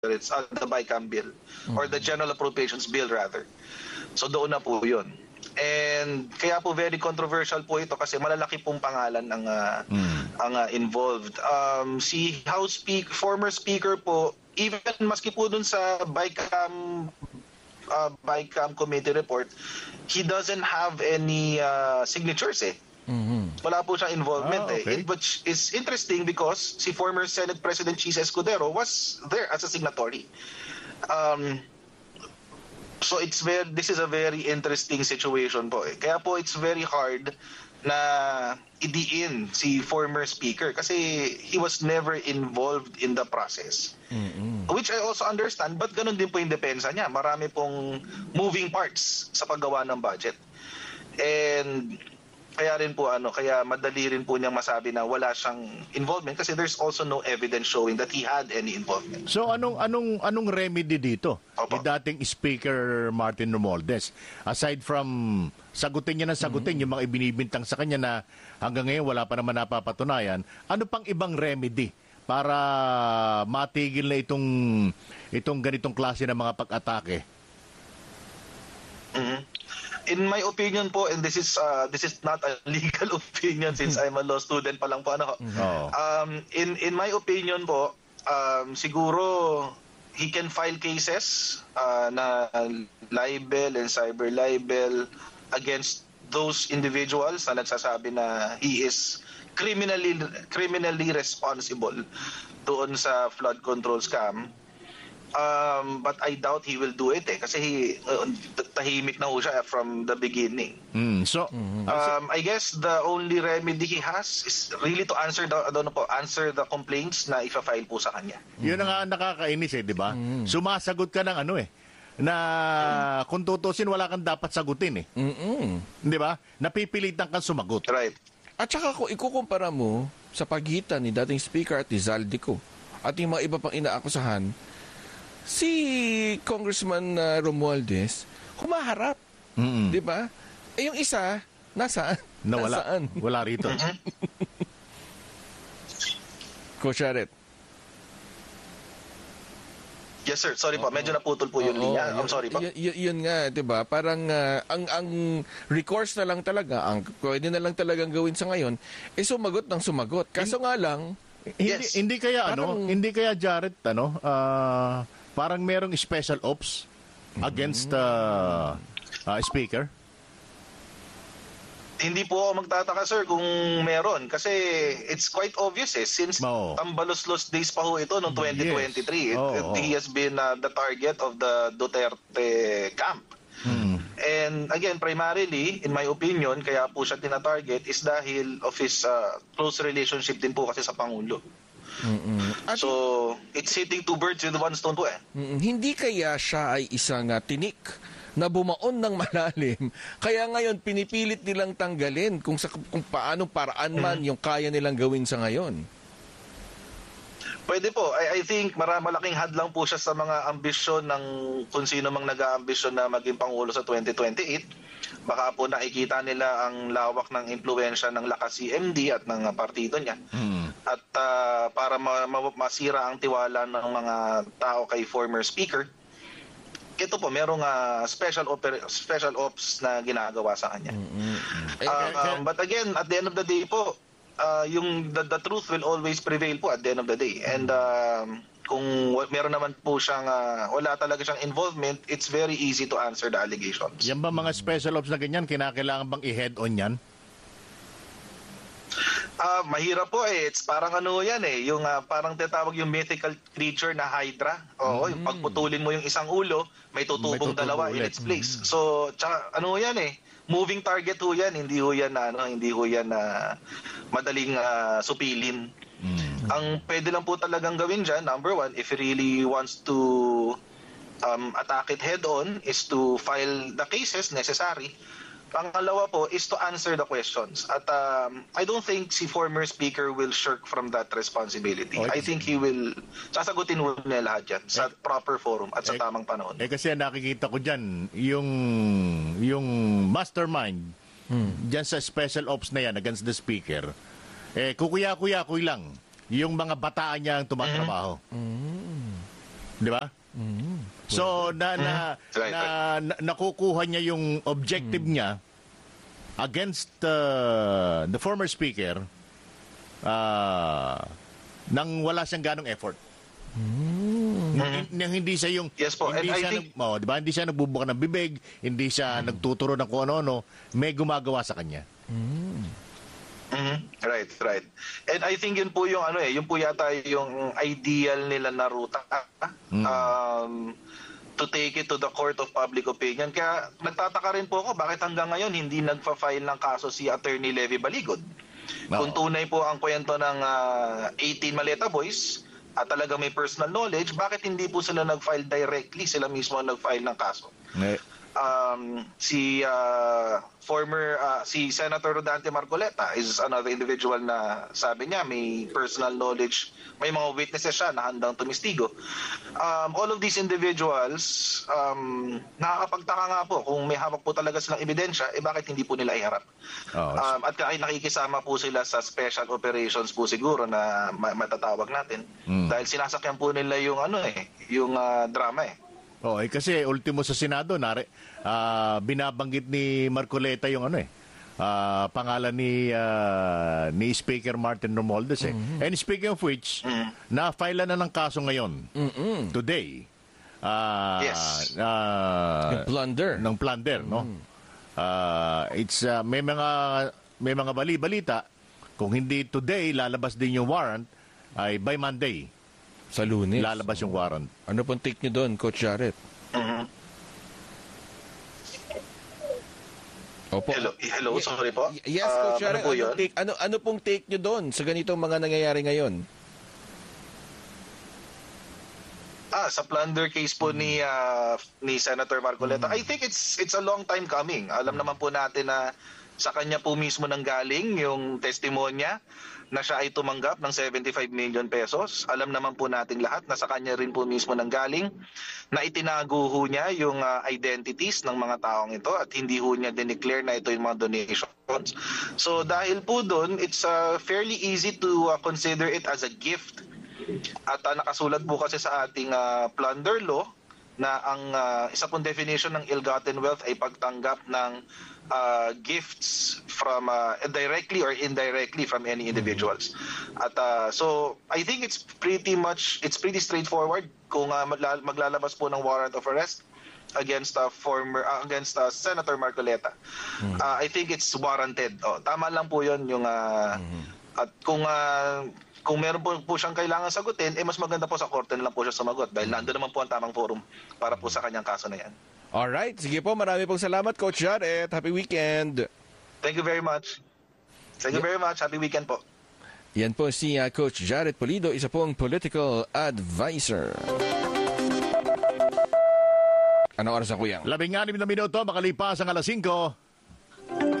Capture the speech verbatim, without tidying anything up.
it's uh, the BICAM bill or the General Appropriations Bill rather. So doon na po yun. And kaya po very controversial po ito kasi malalaki pong pangalan ng uh, mm. ang uh, involved. Um, si House Speaker, former Speaker po, even maski po dun sa BICAM uh, BICAM committee report, he doesn't have any uh, signatures eh. Mm-hmm. Wala po siyang involvement ah, okay. eh. It, which is interesting because si former Senate President Chis Escudero was there as a signatory. Um, so it's very, this is a very interesting situation po eh. Kaya po it's very hard na idiin si former speaker kasi he was never involved in the process. Mm-hmm. Which I also understand, but ganun din po yung depensa niya. Marami pong moving parts sa paggawa ng budget. And kaya rin po ano, kaya madali rin po niyang masabi na wala siyang involvement kasi there's also no evidence showing that he had any involvement. So anong anong anong remedy dito ni dating Speaker Martin Romualdez? Aside from sagutin niya ng sagutin mm-hmm. yung mga ibinibintang sa kanya na hanggang ngayon wala pa naman napapatunayan, ano pang ibang remedy para matigil na itong itong ganitong klase ng mga pag-atake? Mm-hmm. In my opinion po, and this is uh, this is not a legal opinion since I'm a law student pa lang po ano. Oh. Um in in my opinion po, um siguro he can file cases uh, na libel and cyber libel against those individuals na nagsasabi na he is criminally criminally responsible doon sa flood control scam. Um, but I doubt he will do it eh kasi he, uh, tahimik na ho siya from the beginning. Mm, so um, I guess the only remedy he has is really to answer the ano po, answer the complaints na ifa-file po sa kanya. Yun ang nakakainis eh, di ba? Mm. Sumasagot ka ng ano eh na mm. kung tutusin wala kang dapat sagutin eh. Mm-mm. Di ba? Napipilitan kang sumagot. Right. At saka kung ikukumpara mo sa pagitan ni dating Speaker at ni Zaldico at yung mga iba pang inaakusahan, si Congressman uh, Romualdez humaharap, mm-hmm. 'di ba? Eh yung isa nasaan? Nawala. Nasaan? Wala rito. Kosharet. Yes sir, sorry po, medyo naputol po yung linya. I'm sorry po. Y- y- yun nga, 'di ba? Parang uh, ang ang recourse na lang talaga, ang pwede na lang talagang gawin sa ngayon eh sumagot ng sumagot. Kaso nga lang, yes. hindi, hindi kaya parang, ano, hindi kaya Jared ano, uh, parang merong special ops against the uh, uh, speaker? Hindi po ako magtataka sir kung meron kasi it's quite obvious eh since oh. tambalos-los days pa ho ito noong twenty twenty-three. Yes. Oh, it, oh. He has been uh, the target of the Duterte camp. Hmm. And again, primarily, in my opinion, kaya po siya tina-target is dahil of his uh, close relationship din po kasi sa Pangulo. Mm-mm. So, it's hitting two birds with one stone po eh. Mm-mm. Hindi kaya siya ay isang uh, tinik na bumaon ng malalim, kaya ngayon pinipilit nilang tanggalin kung, sa, kung paano paraan man mm. yung kaya nilang gawin sa ngayon? Pwede po. I, I think mara, malaking hadlang po siya sa mga ambisyon ng kung sino mang nag-aambisyon na maging Pangulo sa twenty twenty-eight. Baka po nakikita nila ang lawak ng impluensya ng lakas C M D at ng partido niya. Hmm. At uh, para ma- ma- masira ang tiwala ng mga tao kay former speaker, ito po, merong uh, special, oper- special ops na ginagawa sa kanya. Mm-hmm. Uh, um, but again, at the end of the day po, uh, yung the, the truth will always prevail po at the end of the day. And uh, kung meron naman po siyang, uh, wala talaga siyang involvement, it's very easy to answer the allegations. Yan ba mga special ops na ganyan, kinakailangan bang i-head on yan? Uh, mahirap po eh. It's parang ano yan eh. Yung uh, parang tinatawag yung mythical creature na Hydra. Oo, mm-hmm. yung pagputulin mo yung isang ulo, may tutubong dalawa in its place. Mm-hmm. So, tsaka, ano yan eh. Moving target ho yan. Hindi ho yan na, ano, hindi ho yan na madaling uh, supilin. Mm-hmm. Ang pwede lang po talagang gawin dyan, number one, if he really wants to um, attack it head on, is to file the cases necessary. Pangalawa po is to answer the questions. At um, I don't think si former speaker will shirk from that responsibility. Okay. I think he will, sasagutin mo niya lahat yan sa eh, proper forum at sa eh, tamang panahon. Eh kasi nakikita ko dyan, yung, yung mastermind hmm. dyan sa special ops na yan against the speaker, eh kukuya-kuya-kuy lang yung mga bataan niya ang tumatrabaho. Mm-hmm. Di ba? So, na, na, Right, na, na- nakukuha niya yung objective niya against uh, the former speaker uh, nang wala siyang ganong effort. Hin- Nang hindi siya yung Yes po, hindi and I siya think- nag, oh, di ba? Hindi siya nagbubuka ng bibig, hindi siya nagtuturo ng kung ano-ano, may gumagawa sa kanya. Mhm. Right, right. And I think yun po yung ano eh, yun po yata yung ideal nila na ruta um, to take it to the court of public opinion. Kaya nagtataka rin po ako bakit hanggang ngayon hindi nagfa-file ng kaso si Attorney Levy Baligod. Kung tunay po ang kwento ng ah, eighteen Maleta Boys at talaga may personal knowledge, bakit hindi po sila nag-file directly, sila mismo ang nag-file ng kaso? Eh, um, si uh, former uh, si Senator Rodante Marcoleta is another individual na sabi niya may personal knowledge, may mga witnesses siya na handang tumistigo. Um, all of these individuals, um, nakakapagtaka nga po kung may hawak po talaga silang ebidensya, eh bakit hindi po nila iharap? Oh, Um, at ay nakikisama po sila sa special operations po siguro na ma- matatawag natin dahil sinasakyan po nila yung ano eh, yung ah, drama eh. Oh, eh, kasi ultimo sa Senado, nare, ah, binabanggit ni Marcoleta yung ano eh, ah, pangalan ni ah, ni Speaker Martin Romualdez eh. And speaking of which, na-file na ng kaso ngayon, today. Ah, Yes. ah, Yung plunder. ng plunder, no? Ah, it's ah, may mga may mga bali-balita, kung hindi today lalabas din yung warrant, ay by Monday Sa Lunes. lalabas yung warrant. Ano pong take nyo doon, Coach Jared? Mhm. Opo. Hello, hello, sorry po. Y- Yes, Ah, Coach Jared. ano po Ano, yun? take, ano, ano pong take nyo doon sa ganitong mga nangyayari ngayon? Ah, sa plunder case po ni ah, ni Senator Marcoleta. I think it's it's a long time coming. Alam naman po natin na sa kanya po mismo nanggaling yung testimonya na siya ay tumanggap ng seventy-five million pesos. Alam naman po natin lahat na sa kanya rin po mismo nanggaling na itinago ho niya yung ah, identities ng mga taong ito at hindi ho niya dineclare na ito yung mga donations. So dahil po doon, it's ah, fairly easy to ah, consider it as a gift. At uh, nakasulat po kasi sa ating uh, plunder law na ang uh, isa pong definition ng ill-gotten wealth ay pagtanggap ng uh, gifts from uh, directly or indirectly from any individuals. At uh, so I think it's pretty much it's pretty straightforward kung uh, magla- maglalabas po ng warrant of arrest against uh, former uh, against uh, Senator Marcoleta. Uh, I think it's warranted. Oh, tama lang po 'yon yung uh, at kung uh, kung meron po, po siyang kailangan sagutin, eh mas maganda po sa korte na lang po siya sumagot dahil nandun naman po ang tamang forum para po sa kanyang kaso na yan. Alright, sige po. Marami pong salamat, Coach Jared. Happy weekend. Thank you very much. Thank you very much. Happy weekend po. Yan po si uh, Coach Jared Polido, isa pong political advisor. Anong oras na, Kuya? Labing anim na minuto, makalipas ang alas singko.